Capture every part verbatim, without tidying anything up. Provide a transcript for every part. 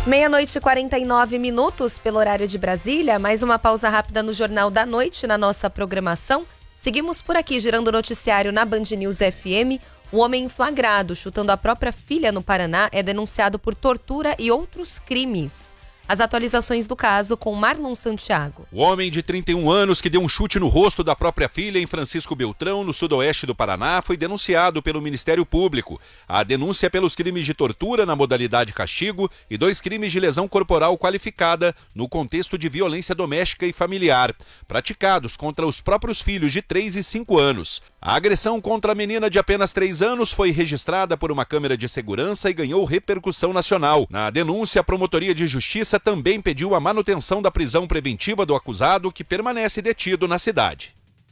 Meia-noite e quarenta e nove minutos pelo horário de Brasília. Mais uma pausa rápida no Jornal da Noite na nossa programação. Seguimos por aqui girando o noticiário na Band News F M. Um homem flagrado chutando a própria filha no Paraná é denunciado por tortura e outros crimes. As atualizações do caso com Marlon Santiago. O homem de trinta e um anos que deu um chute no rosto da própria filha em Francisco Beltrão, no sudoeste do Paraná, foi denunciado pelo Ministério Público. A denúncia é pelos crimes de tortura na modalidade castigo e dois crimes de lesão corporal qualificada no contexto de violência doméstica e familiar, praticados contra os próprios filhos de três e cinco anos. A agressão contra a menina de apenas três anos foi registrada por uma câmera de segurança e ganhou repercussão nacional. Na denúncia, a Promotoria de Justiça também pediu a manutenção da prisão preventiva do acusado, que permanece detido na cidade.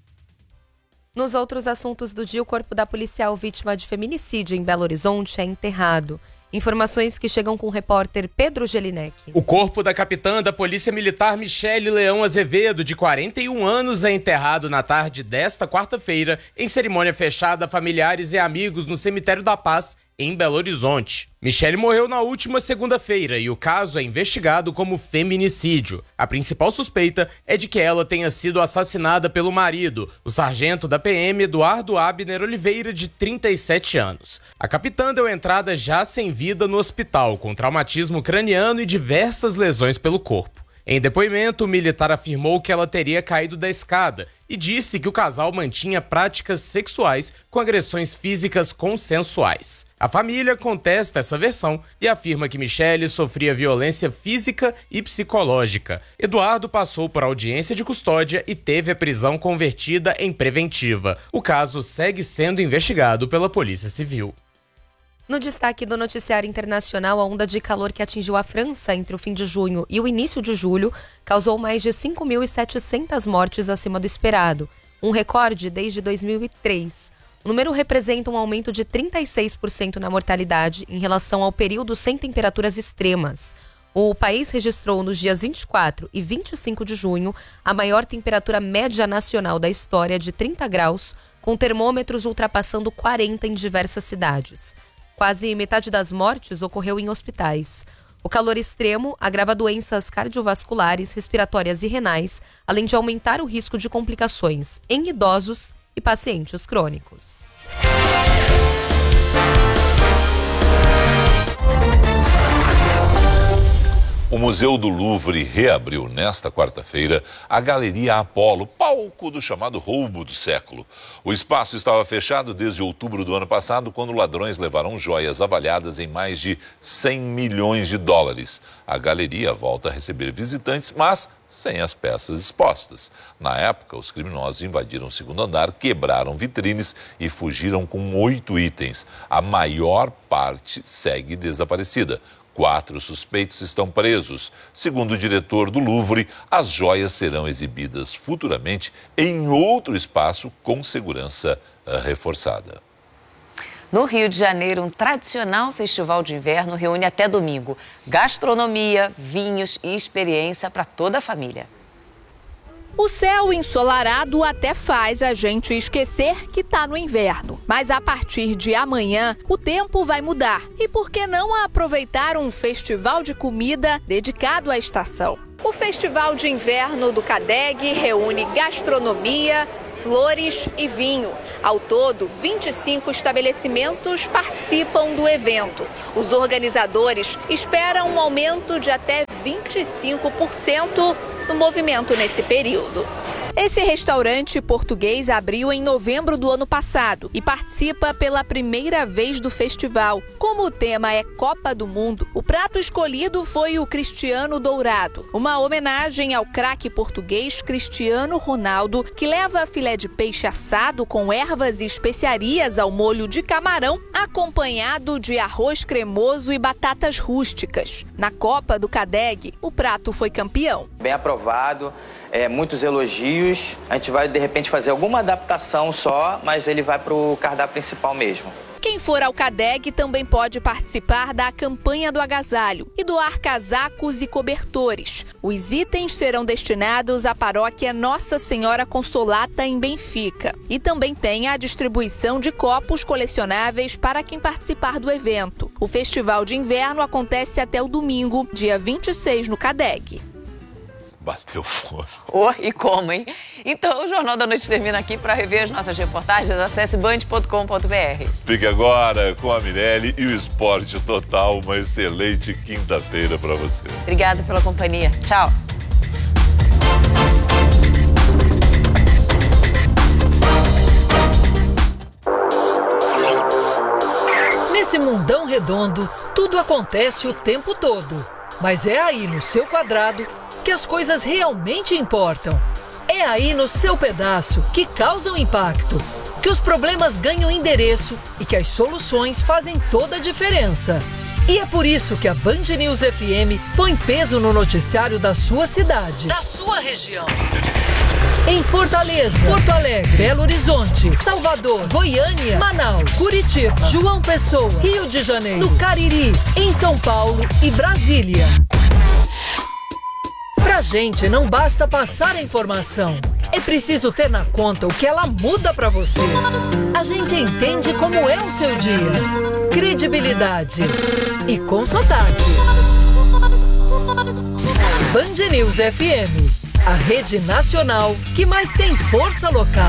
Nos outros assuntos do dia, o corpo da policial vítima de feminicídio em Belo Horizonte é enterrado. Informações que chegam com o repórter Pedro Gelinek. O corpo da capitã da Polícia Militar Michele Leão Azevedo, de quarenta e um anos, é enterrado na tarde desta quarta-feira em cerimônia fechada a familiares e amigos no Cemitério da Paz, em Belo Horizonte. Michele morreu na última segunda-feira e o caso é investigado como feminicídio. A principal suspeita é de que ela tenha sido assassinada pelo marido, o sargento da P M Eduardo Abner Oliveira, de trinta e sete anos. A capitã deu entrada já sem vida no hospital, com traumatismo craniano e diversas lesões pelo corpo. Em depoimento, o militar afirmou que ela teria caído da escada e disse que o casal mantinha práticas sexuais com agressões físicas consensuais. A família contesta essa versão e afirma que Michele sofria violência física e psicológica. Eduardo passou por audiência de custódia e teve a prisão convertida em preventiva. O caso segue sendo investigado pela Polícia Civil. No destaque do noticiário internacional, a onda de calor que atingiu a França entre o fim de junho e o início de julho causou mais de cinco mil e setecentas mortes acima do esperado, um recorde desde dois mil e três. O número representa um aumento de trinta e seis por cento na mortalidade em relação ao período sem temperaturas extremas. O país registrou nos dias vinte e quatro e vinte e cinco de junho a maior temperatura média nacional da história, de trinta graus, com termômetros ultrapassando quarenta em diversas cidades. Quase metade das mortes ocorreu em hospitais. O calor extremo agrava doenças cardiovasculares, respiratórias e renais, além de aumentar o risco de complicações em idosos e pacientes crônicos. O Museu do Louvre reabriu nesta quarta-feira a Galeria Apolo, palco do chamado roubo do século. O espaço estava fechado desde outubro do ano passado, quando ladrões levaram joias avaliadas em mais de cem milhões de dólares. A galeria volta a receber visitantes, mas sem as peças expostas. Na época, os criminosos invadiram o segundo andar, quebraram vitrines e fugiram com oito itens. A maior parte segue desaparecida. Quatro suspeitos estão presos. Segundo o diretor do Louvre, as joias serão exibidas futuramente em outro espaço com segurança reforçada. No Rio de Janeiro, um tradicional festival de inverno reúne até domingo gastronomia, vinhos e experiência para toda a família. O céu ensolarado até faz a gente esquecer que está no inverno. Mas a partir de amanhã, o tempo vai mudar. E por que não aproveitar um festival de comida dedicado à estação? O Festival de Inverno do CADEG reúne gastronomia, flores e vinho. Ao todo, vinte e cinco estabelecimentos participam do evento. Os organizadores esperam um aumento de até vinte e cinco por cento no movimento nesse período. Esse restaurante português abriu em novembro do ano passado e participa pela primeira vez do festival. Como o tema é Copa do Mundo, o prato escolhido foi o Cristiano Dourado, uma homenagem ao craque português Cristiano Ronaldo, que leva filé de peixe assado com ervas e especiarias ao molho de camarão, acompanhado de arroz cremoso e batatas rústicas. Na Copa do CADEG, o prato foi campeão. Bem aprovado. É, muitos elogios, a gente vai de repente fazer alguma adaptação só, mas ele vai para o cardápio principal mesmo. Quem for ao CADEG também pode participar da campanha do agasalho e doar casacos e cobertores. Os itens serão destinados à paróquia Nossa Senhora Consolata, em Benfica. E também tem a distribuição de copos colecionáveis para quem participar do evento. O Festival de Inverno acontece até o domingo, dia vinte e seis, no CADEC. Bateu fome. Oh, e como, hein? Então, o Jornal da Noite termina aqui. Para rever as nossas reportagens, acesse band ponto com ponto br. Fique agora com a Mirelle e o Esporte Total. Uma excelente quinta-feira para você. Obrigada pela companhia. Tchau. Nesse mundão redondo, tudo acontece o tempo todo. Mas é aí no seu quadrado que as coisas realmente importam. É aí no seu pedaço que causam impacto, que os problemas ganham endereço e que as soluções fazem toda a diferença. E é por isso que a Band News F M põe peso no noticiário da sua cidade, da sua região. Em Fortaleza, Porto Alegre, Belo Horizonte, Salvador, Goiânia, Manaus, Curitiba, João Pessoa, Rio de Janeiro, no Cariri, em São Paulo e Brasília. Pra gente não basta passar a informação, é preciso ter na conta o que ela muda pra você. A gente entende como é o seu dia, credibilidade e com sotaque. Band News F M, a rede nacional que mais tem força local.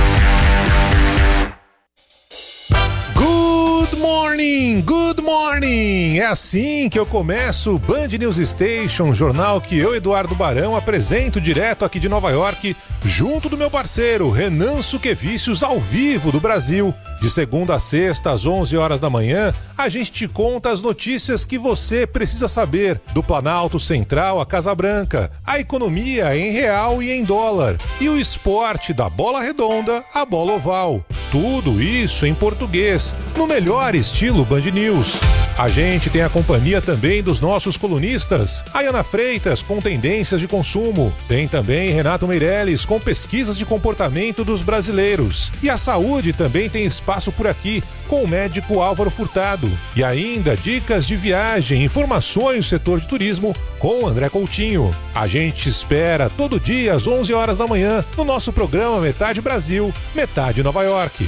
Good morning, good morning! É assim que eu começo o Band News Station, jornal que eu, Eduardo Barão, apresento direto aqui de Nova York, junto do meu parceiro Renan Suquevicius, ao vivo do Brasil. De segunda a sexta, às onze horas da manhã, a gente te conta as notícias que você precisa saber do Planalto Central à Casa Branca, a economia em real e em dólar, e o esporte da bola redonda à bola oval. Tudo isso em português, no melhor estilo Band News. A gente tem a companhia também dos nossos colunistas, a Ana Freitas com tendências de consumo, tem também Renato Meirelles com pesquisas de comportamento dos brasileiros, e a saúde também tem espaço por aqui com o médico Álvaro Furtado, e ainda dicas de viagem, informações do setor de turismo com André Coutinho. A gente espera todo dia às onze horas da manhã no nosso programa Metade Brasil, Metade Nova York.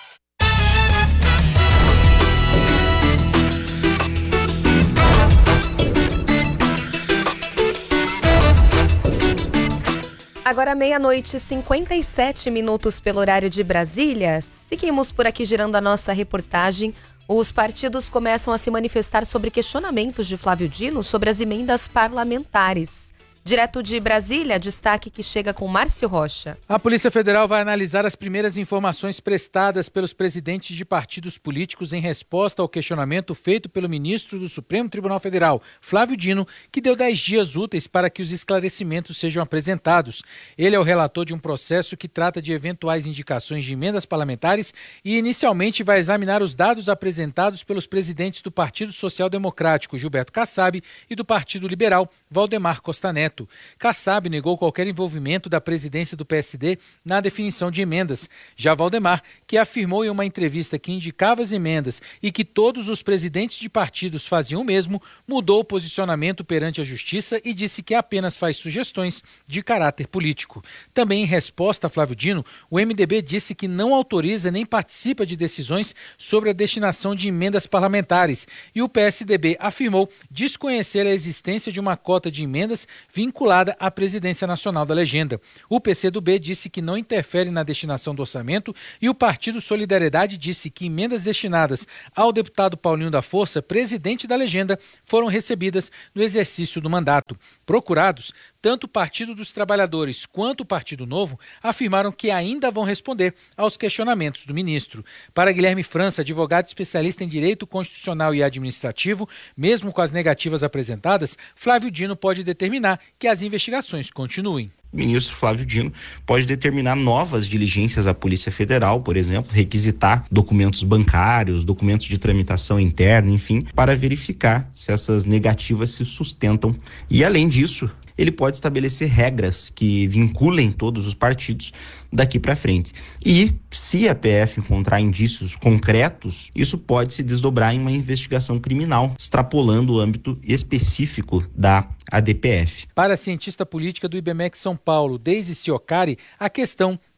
Agora meia-noite, cinquenta e sete minutos pelo horário de Brasília. Seguimos por aqui girando a nossa reportagem. Os partidos começam a se manifestar sobre questionamentos de Flávio Dino sobre as emendas parlamentares. Direto de Brasília, destaque que chega com Márcio Rocha. A Polícia Federal vai analisar as primeiras informações prestadas pelos presidentes de partidos políticos em resposta ao questionamento feito pelo ministro do Supremo Tribunal Federal, Flávio Dino, que deu dez dias úteis para que os esclarecimentos sejam apresentados. Ele é o relator de um processo que trata de eventuais indicações de emendas parlamentares e inicialmente vai examinar os dados apresentados pelos presidentes do Partido Social Democrático, Gilberto Kassab, e do Partido Liberal, Valdemar Costa Neto. Kassab negou qualquer envolvimento da presidência do P S D na definição de emendas. Já Valdemar, que afirmou em uma entrevista que indicava as emendas e que todos os presidentes de partidos faziam o mesmo, mudou o posicionamento perante a Justiça e disse que apenas faz sugestões de caráter político. Também em resposta a Flávio Dino, o M D B disse que não autoriza nem participa de decisões sobre a destinação de emendas parlamentares e o P S D B afirmou desconhecer a existência de uma cota de emendas vinculada à presidência nacional da legenda. O P C do B disse que não interfere na destinação do orçamento e o Partido Solidariedade disse que emendas destinadas ao deputado Paulinho da Força, presidente da legenda, foram recebidas no exercício do mandato. Procurados, tanto o Partido dos Trabalhadores quanto o Partido Novo afirmaram que ainda vão responder aos questionamentos do ministro. Para Guilherme França, advogado especialista em Direito Constitucional e Administrativo, mesmo com as negativas apresentadas, Flávio Dino pode determinar que as investigações continuem. O ministro Flávio Dino pode determinar novas diligências à Polícia Federal, por exemplo, requisitar documentos bancários, documentos de tramitação interna, enfim, para verificar se essas negativas se sustentam. E, além disso, ele pode estabelecer regras que vinculem todos os partidos daqui para frente. E, se a P F encontrar indícios concretos, isso pode se desdobrar em uma investigação criminal, extrapolando o âmbito específico da A D P F. Para a cientista política do I B M E C São Paulo, Deise Ciocari, a questão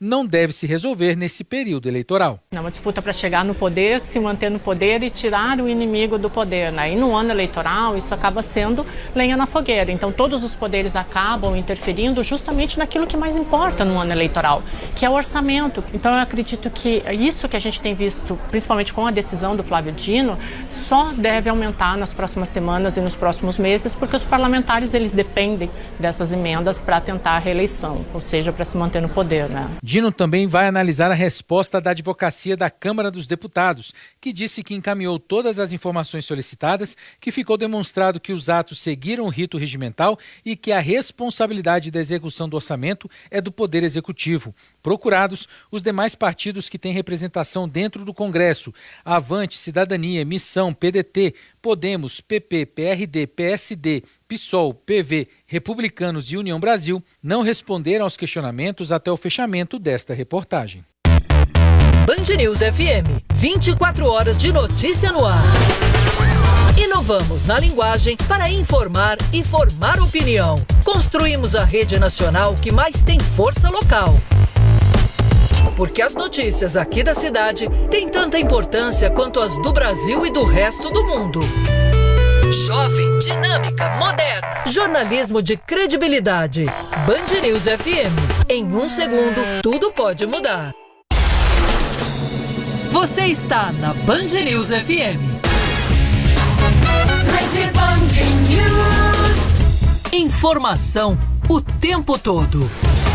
não deve se resolver nesse período eleitoral. É uma disputa para chegar no poder, se manter no poder e tirar o inimigo do poder, né? E no ano eleitoral isso acaba sendo lenha na fogueira. Então todos os poderes acabam interferindo justamente naquilo que mais importa no ano eleitoral, que é o orçamento. Então eu acredito que isso que a gente tem visto, principalmente com a decisão do Flávio Dino, só deve aumentar nas próximas semanas e nos próximos meses, porque os parlamentares eles dependem dessas emendas para tentar a reeleição, ou seja, para se manter no poder, né? Dino também vai analisar a resposta da Advocacia da Câmara dos Deputados, que disse que encaminhou todas as informações solicitadas, que ficou demonstrado que os atos seguiram o rito regimental e que a responsabilidade da execução do orçamento é do Poder Executivo. Procurados os demais partidos que têm representação dentro do Congresso: Avante, Cidadania, Missão, P D T, Podemos, P P, P R D, P S D, PSOL, P V, Republicanos e União Brasil, não responderam aos questionamentos até o fechamento desta reportagem. Band News F M, vinte e quatro horas de notícia no ar. Inovamos na linguagem para informar e formar opinião. Construímos a rede nacional que mais tem força local. Porque as notícias aqui da cidade têm tanta importância quanto as do Brasil e do resto do mundo. Jovem, dinâmica, moderna. Jornalismo de credibilidade. Band News F M. Em um segundo, tudo pode mudar. Você está na Band News F M. Rede Band News. Informação o tempo todo.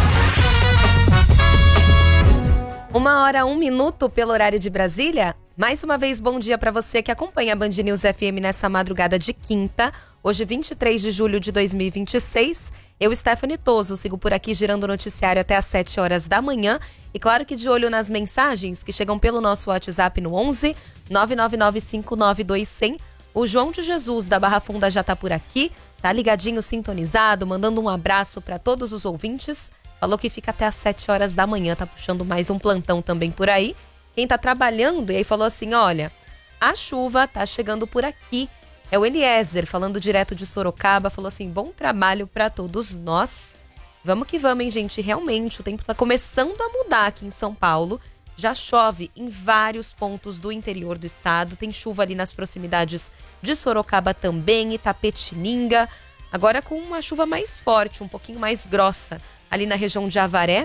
Uma hora, um minuto pelo horário de Brasília. Mais uma vez, bom dia para você que acompanha a Band News F M nessa madrugada de quinta, hoje vinte e três de julho de dois mil e vinte e seis. Eu, Stephanie Toso, sigo por aqui girando o noticiário até às sete horas da manhã. E claro que de olho nas mensagens que chegam pelo nosso WhatsApp no onze, nove nove nove cinco nove dois zero zero. O João de Jesus da Barra Funda já tá por aqui, tá ligadinho, sintonizado, mandando um abraço para todos os ouvintes. Falou que fica até às sete horas da manhã, tá puxando mais um plantão também por aí. Quem tá trabalhando, e aí falou assim, olha, a chuva tá chegando por aqui. É o Eliezer, falando direto de Sorocaba, falou assim, bom trabalho pra todos nós. Vamos que vamos, hein, gente? Realmente, o tempo tá começando a mudar aqui em São Paulo. Já chove em vários pontos do interior do estado. Tem chuva ali nas proximidades de Sorocaba também, Itapetininga. Agora com uma chuva mais forte, um pouquinho mais grossa. Ali na região de Avaré,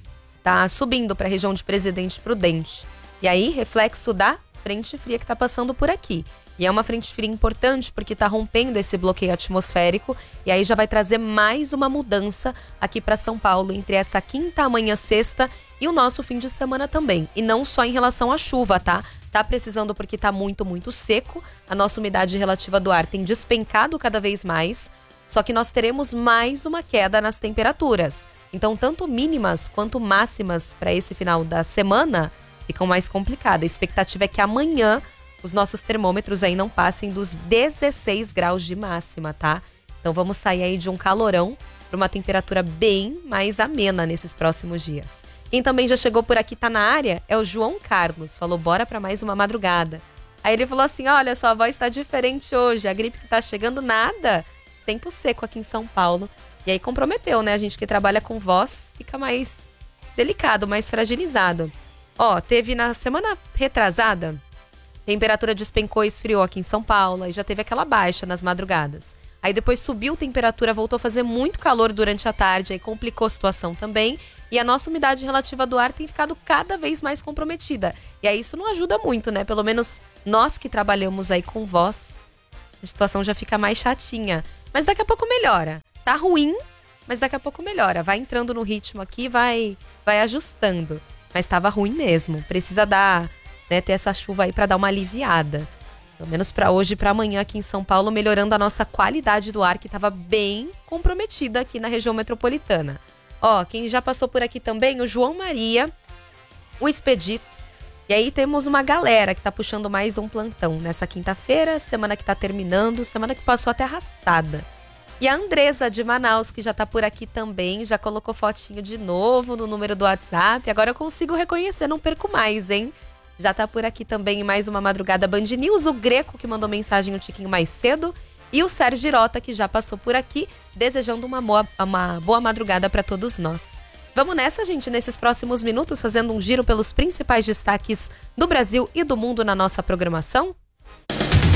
tá subindo para a região de Presidente Prudente. E aí, reflexo da frente fria que tá passando por aqui. E é uma frente fria importante porque tá rompendo esse bloqueio atmosférico e aí já vai trazer mais uma mudança aqui para São Paulo entre essa quinta, amanhã, sexta e o nosso fim de semana também. E não só em relação à chuva, tá? Tá precisando porque tá muito, muito seco. A nossa umidade relativa do ar tem despencado cada vez mais. Só que nós teremos mais uma queda nas temperaturas. Então, tanto mínimas quanto máximas para esse final da semana ficam mais complicadas. A expectativa é que amanhã os nossos termômetros aí não passem dos dezesseis graus de máxima, tá? Então, vamos sair aí de um calorão para uma temperatura bem mais amena nesses próximos dias. Quem também já chegou por aqui, tá na área, é o João Carlos. Falou, bora para mais uma madrugada. Aí ele falou assim, olha, sua voz tá diferente hoje. A gripe que tá chegando, nada. Tempo seco aqui em São Paulo. E aí comprometeu, né? A gente que trabalha com voz fica mais delicado, mais fragilizado. Ó, teve na semana retrasada, temperatura despencou e esfriou aqui em São Paulo. Aí já teve aquela baixa nas madrugadas. Aí depois subiu a temperatura, voltou a fazer muito calor durante a tarde. Aí complicou a situação também. E a nossa umidade relativa do ar tem ficado cada vez mais comprometida. E aí isso não ajuda muito, né? Pelo menos nós que trabalhamos aí com voz, a situação já fica mais chatinha. Mas daqui a pouco melhora. Tá ruim, mas daqui a pouco melhora. Vai entrando no ritmo aqui, vai, vai ajustando. Mas tava ruim mesmo. Precisa dar, né, ter essa chuva aí pra dar uma aliviada. Pelo menos pra hoje e pra amanhã aqui em São Paulo, melhorando a nossa qualidade do ar, que tava bem comprometida aqui na região metropolitana. Ó, quem já passou por aqui também, o João Maria, o Expedito. E aí temos uma galera que tá puxando mais um plantão nessa quinta-feira, semana que tá terminando, semana que passou até arrastada. E a Andresa de Manaus, que já tá por aqui também, já colocou fotinho de novo no número do WhatsApp. Agora eu consigo reconhecer, não perco mais, hein? Já tá por aqui também em mais uma madrugada Band News, o Greco, que mandou mensagem um tiquinho mais cedo, e o Sérgio Girota, que já passou por aqui, desejando uma boa, uma boa madrugada para todos nós. Vamos nessa, gente, nesses próximos minutos, fazendo um giro pelos principais destaques do Brasil e do mundo na nossa programação?